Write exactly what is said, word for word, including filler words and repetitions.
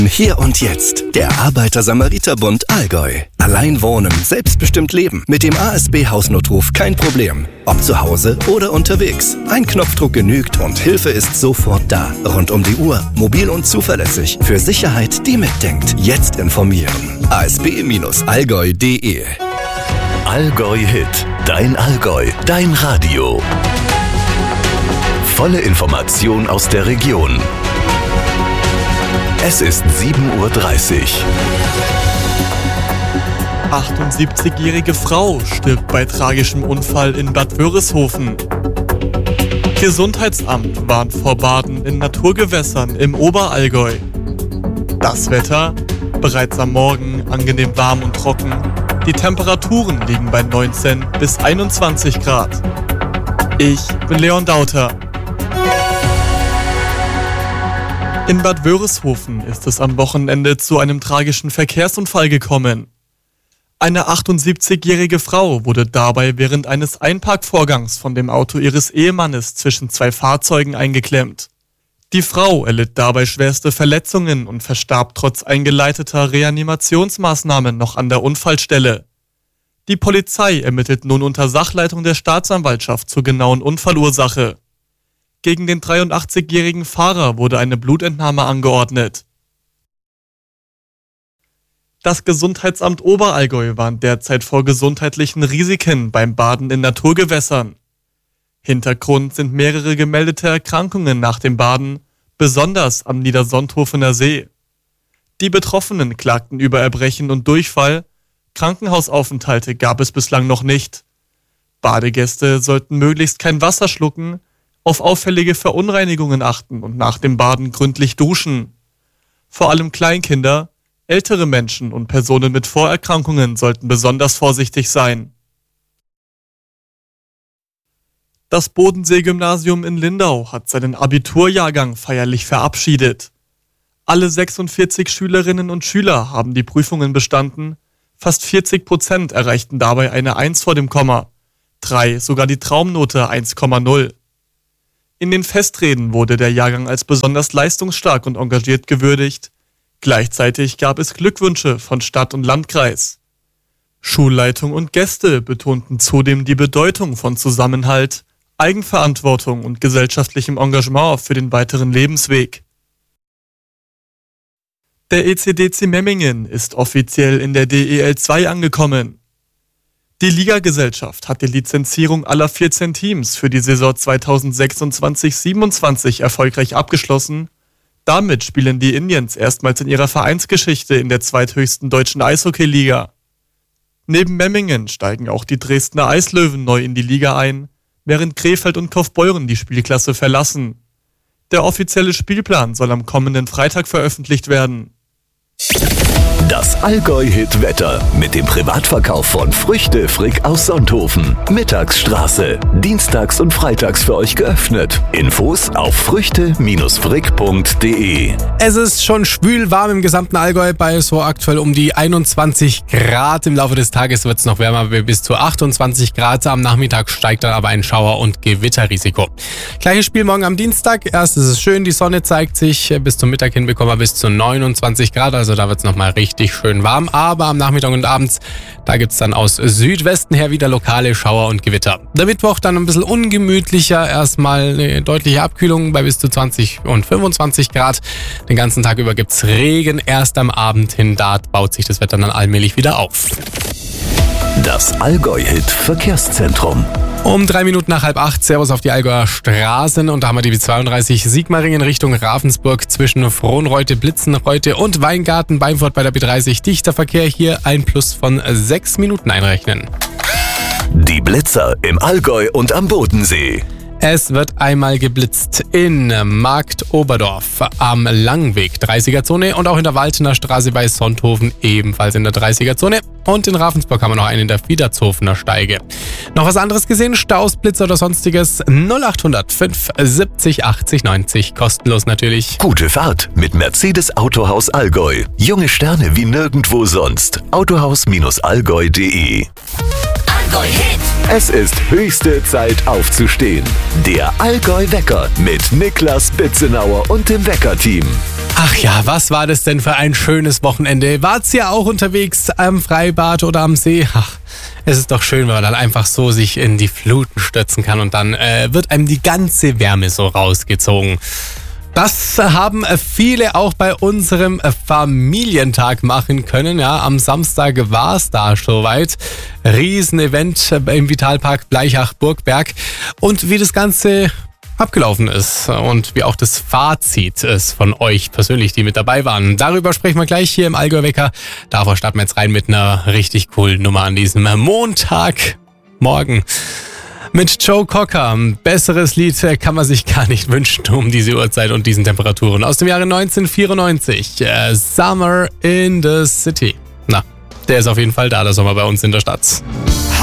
Hier und jetzt, der Arbeiter-Samariter-Bund Allgäu. Allein wohnen, selbstbestimmt leben. Mit dem A S B-Hausnotruf kein Problem. Ob zu Hause oder unterwegs. Ein Knopfdruck genügt und Hilfe ist sofort da. Rund um die Uhr, mobil und zuverlässig. Für Sicherheit, die mitdenkt. Jetzt informieren. a s b Bindestrich allgäu punkt d e Allgäu Hit. Dein Allgäu. Dein Radio. Volle Information aus der Region. Es ist sieben Uhr dreißig. achtundsiebzigjährige Frau stirbt bei tragischem Unfall in Bad Wörishofen. Gesundheitsamt warnt vor Baden in Naturgewässern im Oberallgäu. Das Wetter? Bereits am Morgen angenehm warm und trocken. Die Temperaturen liegen bei neunzehn bis einundzwanzig Grad. Ich bin Leon Dauter. In Bad Wörishofen ist es am Wochenende zu einem tragischen Verkehrsunfall gekommen. Eine achtundsiebzigjährige Frau wurde dabei während eines Einparkvorgangs von dem Auto ihres Ehemannes zwischen zwei Fahrzeugen eingeklemmt. Die Frau erlitt dabei schwerste Verletzungen und verstarb trotz eingeleiteter Reanimationsmaßnahmen noch an der Unfallstelle. Die Polizei ermittelt nun unter Sachleitung der Staatsanwaltschaft zur genauen Unfallursache. Gegen den dreiundachtzigjährigen Fahrer wurde eine Blutentnahme angeordnet. Das Gesundheitsamt Oberallgäu warnt derzeit vor gesundheitlichen Risiken beim Baden in Naturgewässern. Hintergrund sind mehrere gemeldete Erkrankungen nach dem Baden, besonders am Niedersonthofener See. Die Betroffenen klagten über Erbrechen und Durchfall, Krankenhausaufenthalte gab es bislang noch nicht. Badegäste sollten möglichst kein Wasser schlucken, auf auffällige Verunreinigungen achten und nach dem Baden gründlich duschen. Vor allem Kleinkinder, ältere Menschen und Personen mit Vorerkrankungen sollten besonders vorsichtig sein. Das Bodensee-Gymnasium in Lindau hat seinen Abiturjahrgang feierlich verabschiedet. Alle sechsundvierzig Schülerinnen und Schüler haben die Prüfungen bestanden, fast vierzig Prozent erreichten dabei eine eins vor dem Komma, drei sogar die Traumnote eins Komma null. In den Festreden wurde der Jahrgang als besonders leistungsstark und engagiert gewürdigt. Gleichzeitig gab es Glückwünsche von Stadt und Landkreis. Schulleitung und Gäste betonten zudem die Bedeutung von Zusammenhalt, Eigenverantwortung und gesellschaftlichem Engagement für den weiteren Lebensweg. Der E C D C Memmingen ist offiziell in der D E L zwei angekommen. Die Ligagesellschaft hat die Lizenzierung aller vierzehn Teams für die Saison zweitausendsechsundzwanzig siebenundzwanzig erfolgreich abgeschlossen. Damit spielen die Indians erstmals in ihrer Vereinsgeschichte in der zweithöchsten deutschen Eishockeyliga. Neben Memmingen steigen auch die Dresdner Eislöwen neu in die Liga ein, während Krefeld und Kaufbeuren die Spielklasse verlassen. Der offizielle Spielplan soll am kommenden Freitag veröffentlicht werden. Das Allgäu-Hit-Wetter mit dem Privatverkauf von Früchte Frick aus Sonthofen. Mittagsstraße. Dienstags und freitags für euch geöffnet. Infos auf früchte frick punkt d e. Es ist schon schwül warm im gesamten Allgäu bei so aktuell um die einundzwanzig Grad. Im Laufe des Tages wird es noch wärmer bis zu achtundzwanzig Grad. Am Nachmittag steigt dann aber ein Schauer- und Gewitterrisiko. Gleiches Spiel morgen am Dienstag. Erst ist es schön, die Sonne zeigt sich. Bis zum Mittag hin bekommen wir bis zu neunundzwanzig Grad. Also da wird es nochmal richtig schön warm, aber am Nachmittag und abends, da gibt es dann aus Südwesten her wieder lokale Schauer und Gewitter. Der Mittwoch dann ein bisschen ungemütlicher, erstmal eine deutliche Abkühlung bei bis zu zwanzig und fünfundzwanzig Grad. Den ganzen Tag über gibt es Regen, erst am Abend hin, da baut sich das Wetter dann allmählich wieder auf. Das Allgäu-Hit Verkehrszentrum. Um drei Minuten nach halb acht, Servus auf die Allgäuer Straßen und da haben wir die B zweiunddreißig Sigmaringen Richtung Ravensburg zwischen Frohnreute, Blitzenreute und Weingarten, Beinfurt bei der B dreißig. Dichter Verkehr, hier ein Plus von sechs Minuten einrechnen. Die Blitzer im Allgäu und am Bodensee. Es wird einmal geblitzt in Markt Oberdorf am Langweg, dreißiger-Zone und auch in der Waltener Straße bei Sonthofen ebenfalls in der dreißiger-Zone. Und in Ravensburg haben wir noch einen in der Fiedertshofener Steige. Noch was anderes gesehen? Staus, Blitzer oder sonstiges? null achthundert fünf siebzig achtzig neunzig. Kostenlos natürlich. Gute Fahrt mit Mercedes Autohaus Allgäu. Junge Sterne wie nirgendwo sonst. autohaus allgäu punkt d e. Allgäu Hit. Es ist höchste Zeit aufzustehen. Der Allgäu Wecker mit Niklas Bitzenauer und dem Wecker-Team. Ach ja, was war das denn für ein schönes Wochenende? Wart's ja auch unterwegs am Freibad oder am See? Ach, es ist doch schön, wenn man dann einfach so sich in die Fluten stürzen kann und dann äh, wird einem die ganze Wärme so rausgezogen. Das haben viele auch bei unserem Familientag machen können. Ja, am Samstag war es da soweit. Riesenevent im Vitalpark Bleichach-Burgberg. Und wie das Ganze abgelaufen ist und wie auch das Fazit ist von euch persönlich, die mit dabei waren. Darüber sprechen wir gleich hier im Allgäu Wecker. Davor starten wir jetzt rein mit einer richtig coolen Nummer an diesem Montagmorgen. Mit Joe Cocker. Ein besseres Lied kann man sich gar nicht wünschen um diese Uhrzeit und diesen Temperaturen. Aus dem Jahre neunzehnhundertvierundneunzig. Äh, Summer in the City. Na, der ist auf jeden Fall da, der Sommer bei uns in der Stadt.